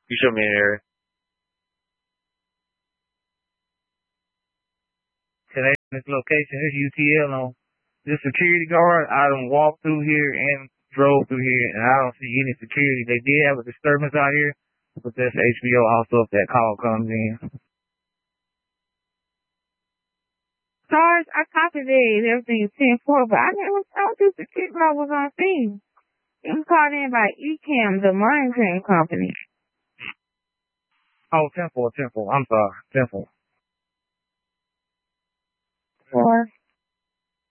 You show me an area. Today, this location, this UTL on this security guard. I done walked through here and drove through here, and I don't see any security. They did have a disturbance out here, but that's HBO also if that call comes in. Sarge, I copied it. Everything is 10-4, but I never told you security guard was on scene. It was called in by ECAM, the monitoring company. Oh, 10-4, 10-4. I'm sorry, 10-4. 4.